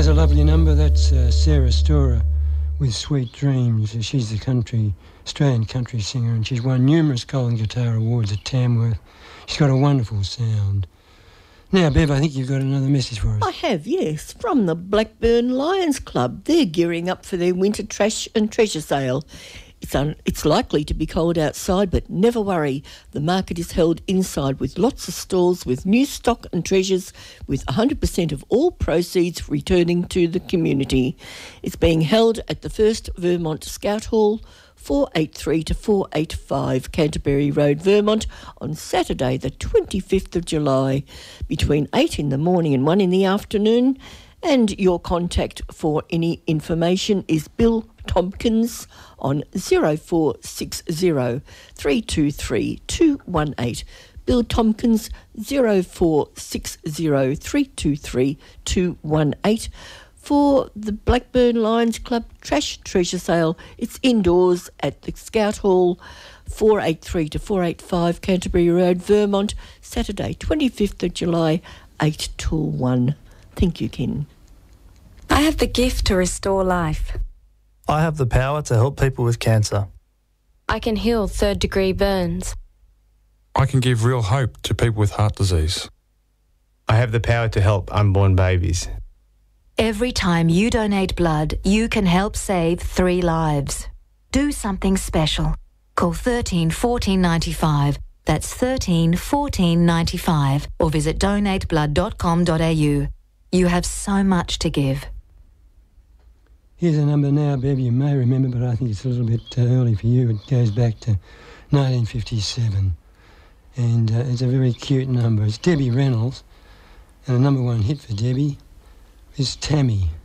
a lovely number. That's Sarah Storer with Sweet Dreams. She's the Australian country singer, and she's won numerous Golden Guitar Awards at Tamworth. She's got a wonderful sound. Now, Bev, I think you've got another message for us. I have, yes, from the Blackburn Lions Club. They're gearing up for their winter trash and treasure sale. It's likely to be cold outside, but never worry. The market is held inside with lots of stalls with new stock and treasures, with 100% of all proceeds returning to the community. It's being held at the First Vermont Scout Hall, 483 to 485 Canterbury Road, Vermont, on Saturday the 25th of July, between 8 in the morning and 1 in the afternoon. And your contact for any information is Bill Tompkins on 0460 323 218. Bill Tompkins, 0460 323 218. For the Blackburn Lions Club Trash Treasure Sale. It's indoors at the Scout Hall, 483 to 485 Canterbury Road, Vermont, Saturday 25th of July, 8 till 1. Thank you, Ken. I have the gift to restore life. I have the power to help people with cancer. I can heal third-degree burns. I can give real hope to people with heart disease. I have the power to help unborn babies. Every time you donate blood, you can help save 3 lives. Do something special. Call 13 14 95. That's 13 14 95. Or visit donateblood.com.au. You have so much to give. Here's a number now, Bev, you may remember, but I think it's a little bit early for you. It goes back to 1957. And it's a very cute number. It's Debbie Reynolds. And a number 1 hit for Debbie is Tammy.